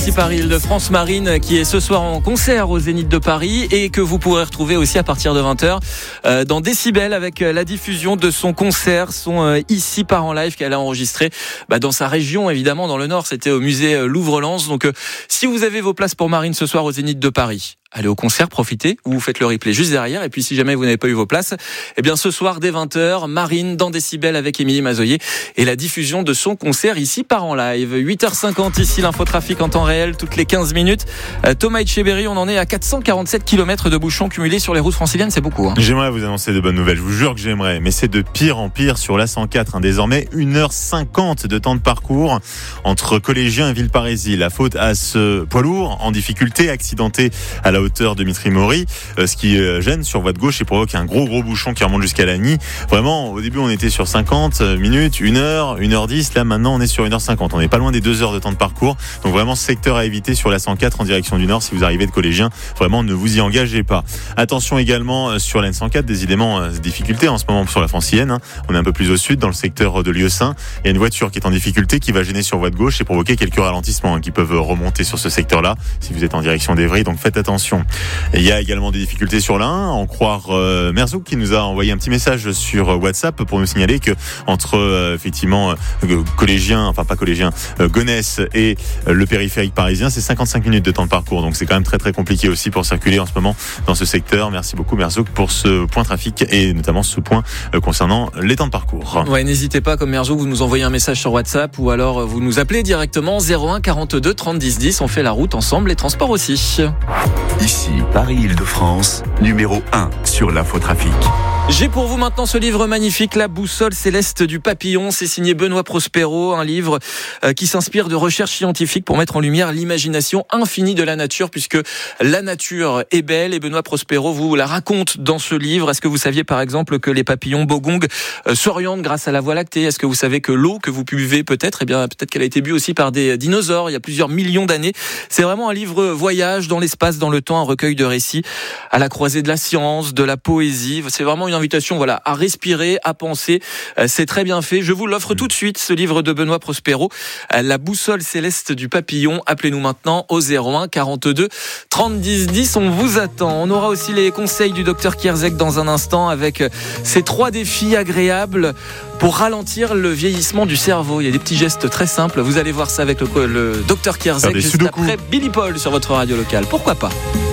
ici Paris-Île-de-France. Marine qui est ce soir en concert au Zénith de Paris et que vous pourrez retrouver aussi à partir de 20h dans Décibel avec la diffusion de son concert, son Ici part en live qu'elle a enregistré dans sa région, évidemment dans le Nord. C'était au musée Louvre-Lens. Donc si vous avez vos places pour Marine ce soir au Zénith de Paris, allez au concert, profitez, ou vous faites le replay juste derrière. Et puis si jamais vous n'avez pas eu vos places, eh bien ce soir dès 20h, Marine dans Décibel avec Émilie Mazoyer et la diffusion de son concert Ici part en live. 8h50 ici, l'infotrafic en temps réel toutes les 15 minutes. Thomas Etcheberry, on en est à 447 km de bouchons cumulés sur les routes franciliennes, c'est beaucoup. J'aimerais vous annoncer de bonnes nouvelles, je vous jure que j'aimerais, mais c'est de pire en pire sur l'A104. Désormais 1h50 de temps de parcours entre Collégiens et Villeparisis. La faute à ce poids lourd en difficulté, accidenté à la hauteur de Mitry-Mory, ce qui gêne sur voie de gauche et provoque un gros bouchon qui remonte jusqu'à Lagny. Vraiment, au début on était sur 50 minutes, 1h, 1h10, là maintenant on est sur 1h50. On n'est pas loin des 2 heures de temps de parcours. Donc vraiment secteur à éviter sur la 104 en direction du Nord si vous arrivez de Collégiens. Vraiment ne vous y engagez pas. Attention également sur la N104, décidément difficulté en ce moment sur la francilienne. On est un peu plus au sud dans le secteur de Lieusaint. Il y a une voiture qui est en difficulté qui va gêner sur voie de gauche et provoquer quelques ralentissements qui peuvent remonter sur ce secteur-là si vous êtes en direction d'Evry. Donc faites attention. Et il y a également des difficultés sur l'A1, en croire Merzouk qui nous a envoyé un petit message sur WhatsApp pour nous signaler que entre effectivement Collégiens, enfin pas Collégiens, Gonesse et le périphérique parisien, c'est 55 minutes de temps de parcours. Donc c'est quand même très compliqué aussi pour circuler en ce moment dans ce secteur. Merci beaucoup Merzouk pour ce point trafic et notamment ce point concernant les temps de parcours. Ouais, n'hésitez pas comme Merzouk, vous nous envoyez un message sur WhatsApp ou alors vous nous appelez directement 01 42 30 10 10. On fait la route ensemble, les transports aussi. Ici, Paris-Île-de-France, numéro 1 sur l'infotrafic. J'ai pour vous maintenant ce livre magnifique, La boussole céleste du papillon. C'est signé Benoît Prospero, un livre qui s'inspire de recherches scientifiques pour mettre en lumière l'imagination infinie de la nature, puisque la nature est belle et Benoît Prospero vous la raconte dans ce livre. Est-ce que vous saviez par exemple que les papillons bogong s'orientent grâce à la Voie lactée? Est-ce que vous savez que l'eau que vous buvez peut-être qu'elle a été bue aussi par des dinosaures il y a plusieurs millions d'années? C'est vraiment un livre voyage dans l'espace, dans le temps, un recueil de récits à la croisée de la science, de la poésie. C'est vraiment une invitation à respirer, à penser. C'est très bien fait. Je vous l'offre tout de suite, ce livre de Benoît Prospero, La boussole céleste du papillon. Appelez-nous maintenant au 01 42 30 10 10. On vous attend. On aura aussi les conseils du docteur Kierzek dans un instant avec ces 3 défis agréables pour ralentir le vieillissement du cerveau. Il y a des petits gestes très simples. Vous allez voir ça avec le docteur Kierzek juste après Billy Paul sur votre radio locale. Pourquoi pas?